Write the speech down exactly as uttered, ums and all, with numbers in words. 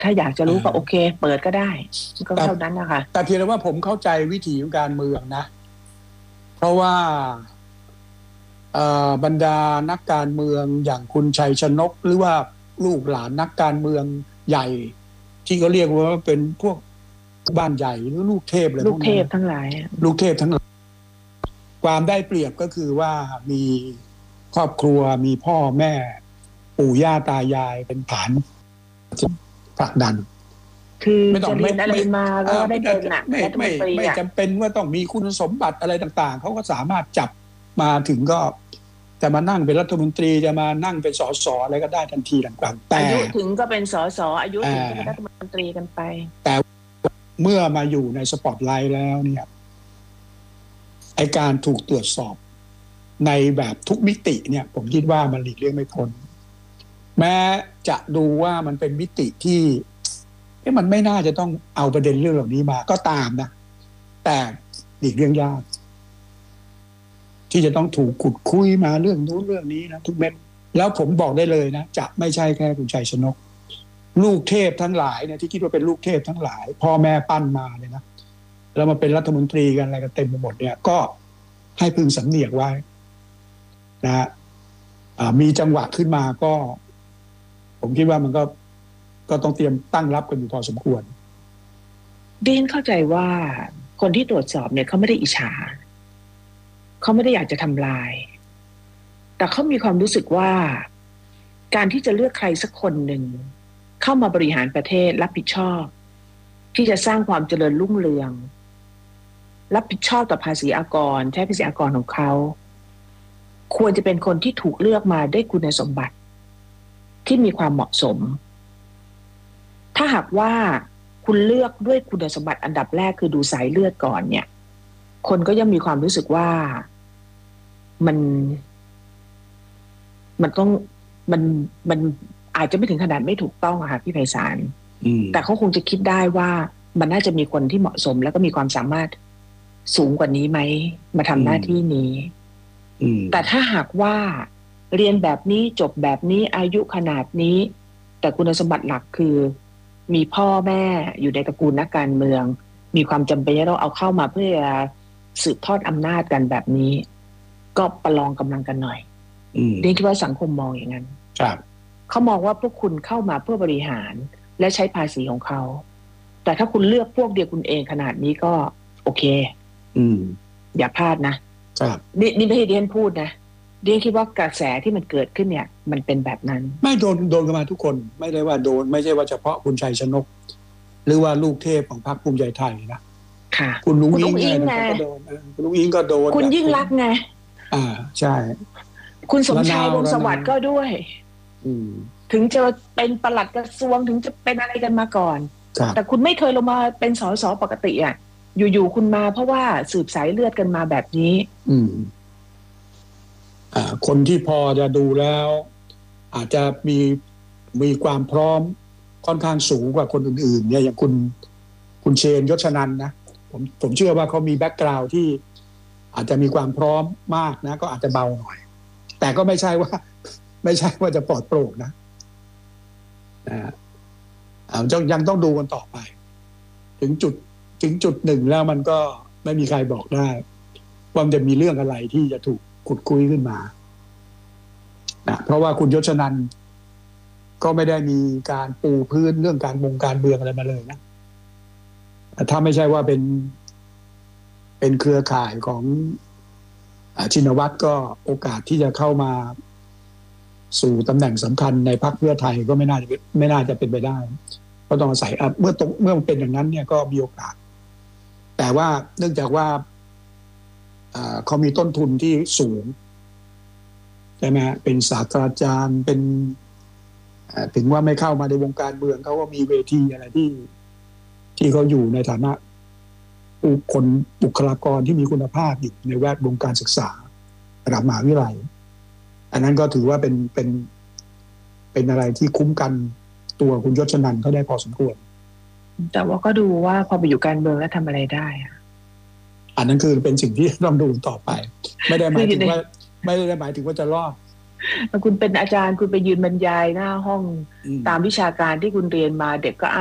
ถ้าอยากจะรู้ก็โอเคเปิดก็ได้ก็เท่านั้นนะคะแต่เพียงแต่ว่าผมเข้าใจวิถีของการเมืองนะเพราะว่าบรรดานักการเมืองอย่างคุณชัยชนกหรือว่าลูกหลานนักการเมืองใหญ่ที่เขาเรียกว่าเป็นพวกบ้านใหญ่หรือลูกเทพอะไรพวกนั้นลูกเทพทั้งหลายลูกเทพทั้งหลายความได้เปรียบก็คือว่ามีครอบครัวมีพ่อแม่ปู่ย่าตายายเป็นฐานผลักดันคือจะเรียนอะไรมาก็ได้เป็นน่ะไม่ไม่ไม่จำเป็นว่าต้องมีคุณสมบัติอะไรต่างๆเขาก็สามารถจับมาถึงก็จะมานั่งเป็นรัฐมนตรีจะมานั่งเป็นสสอะไรก็ได้ทันทีต่างๆแต่อายุถึงก็เป็นสสอายุถึงก็เป็นรัฐมนตรีกันไปแต่เมื่อมาอยู่ในสปอตไลท์แล้วเนี่ยไอ้การถูกตรวจสอบในแบบทุกมิติเนี่ยผมคิดว่ามันหลีกเลี่ยงไม่พ้นแม้จะดูว่ามันเป็นมิติที่มันไม่น่าจะต้องเอาประเด็นเรื่องเหล่านี้มาก็ตามนะแต่หลีกเลี่ยงยากที่จะต้องถูกขุดคุยมาเรื่องนู้นเรื่องนี้นะทุกเม็ดแล้วผมบอกได้เลยนะจะไม่ใช่แค่คุณชัยชนกลูกเทพทั้งหลายเนี่ยที่คิดว่าเป็นลูกเทพทั้งหลายพ่อแม่ปั้นมาเนี่ยนะแล้วมาเป็นรัฐมนตรีกันอะไรกันเต็มไปหมดเนี่ยก็ให้พึงสำเนียกไว้นะมีจังหวะขึ้นมาก็ผมคิดว่ามันก็ก็ต้องเตรียมตั้งรับกันอยู่พอสมควรดิฉันเข้าใจว่าคนที่ตรวจสอบเนี่ยเขาไม่ได้อิจฉาเขาไม่ได้อยากจะทำลายแต่เขามีความรู้สึกว่าการที่จะเลือกใครสักคนหนึ่งเข้ามาบริหารประเทศรับผิดชอบที่จะสร้างความเจริญรุ่งเรืองรับผิดชอบต่อภาษีอากรใช้ภาษีอากรของเขาควรจะเป็นคนที่ถูกเลือกมาด้วยคุณสมบัติที่มีความเหมาะสมถ้าหากว่าคุณเลือกด้วยคุณสมบัติอันดับแรกคือดูสายเลือดก่อนเนี่ยคนก็ยังมีความรู้สึกว่ามันมันต้องมันมันอาจจะไม่ถึงขนาดไม่ถูกต้องอะค่ะพี่ไพศาลแต่เขาคงจะคิดได้ว่ามันน่าจะมีคนที่เหมาะสมแล้วก็มีความสามารถสูงกว่านี้ไหมมาทำหน้าที่นี้แต่ถ้าหากว่าเรียนแบบนี้จบแบบนี้อายุขนาดนี้แต่คุณสมบัติหลักคือมีพ่อแม่อยู่ในตระกูลนักการเมืองมีความจำเป็นที่เราเอาเข้ามาเพื่อสืบทอดอำนาจกันแบบนี้ก็ประลองกำลังกันหน่อยเรียนคิดว่าสังคมมองอย่างนั้นเขามองว่าพวกคุณเข้ามาเพื่อบริหารและใช้ภาษีของเขาแต่ถ้าคุณเลือกพวกเดียวคุณเองขนาดนี้ก็โอเคอืมอย่าพลาดนะนี่นี่ไม่ให้เดียนพูดนะเดียนคิดว่ากระแสที่มันเกิดขึ้นเนี่ยมันเป็นแบบนั้นไม่โดนโดนกันมาทุกคนไม่ได้ว่าโดนไม่ใช่ว่าเฉพาะคุณชัยชนกหรือว่าลูกเทพของพรรคภูมิใจไทยนะค่ะคุณลุงอิงไงก็โดนคุณลุงอิงก็โดนคุณยิ่งรักไงอ่าใช่คุณสมชายวงศ์สวัสดิ์ก็ด้วยถึงจะเป็นปลัดกระทรวงถึงจะเป็นอะไรกันมาก่อนแต่คุณไม่เคยลงมาเป็นสสปกติอ่ะอยู่ๆคุณมาเพราะว่าสืบสายเลือดกันมาแบบนี้อืมอ่าคนที่พอจะดูแล้วอาจจะมีมีความพร้อมค่อนข้างสูงกว่าคนอื่นๆเนี่ยอย่างคุณคุณเชนยศนันท์นะผมผมเชื่อว่าเขามีแบ็คกราวด์ที่อาจจะมีความพร้อมมากนะก็อาจจะเบาหน่อยแต่ก็ไม่ใช่ว่าไม่ใช่ว่าจะปลอดโปร่งนะนะอ่ายังต้องดูกันต่อไปถึงจุดถึงจุดหนึ่งแล้วมันก็ไม่มีใครบอกได้ว่ามันจะมีเรื่องอะไรที่จะถูกขุดคุยขึ้นมานะเพราะว่าคุณยศนันท์ก็ไม่ได้มีการปูพื้นเรื่องการมงการเมืองอะไรมาเลยนะถ้าไม่ใช่ว่าเป็นเป็นเครือข่ายของชินวัตรก็โอกาสที่จะเข้ามาสู่ตำแหน่งสำคัญในพรรคเพื่อไทยก็ไม่น่าจะไม่น่าจะเป็นไปได้เพราะต้องอาศัยเมื่อตรงเมื่อมันเป็นอย่างนั้นเนี่ยก็มีโอกาสแต่ว่าเนื่องจากว่าเขามีต้นทุนที่สูงใช่ไหมเป็นศาสตราจารย์เป็นถึงว่าไม่เข้ามาในวงการเมืองเขาก็มีเวทีอะไรที่ที่เขาอยู่ในฐานะบุคคลบุคลากรที่มีคุณภาพอยู่ในแวดวงการศึกษาระดับมหาวิทยาลัยอันนั้นก็ถือว่าเป็นเป็นเป็นอะไรที่คุ้มกันตัวคุณยศนันท์เขาได้พอสมควรแต่ว่าก็ดูว่าพอไปอยู่การเมืองแล้วทำอะไรได้อะอันนั้นคือเป็นสิ่งที่ต้องดูต่อไปไม่ได้หมายถึงว่าไม่ได้หมายถึงว่าจะรอดคุณเป็นอาจารย์คุณไปยืนบรรยายหน้าห้องตามวิชาการที่คุณเรียนมาเด็กก็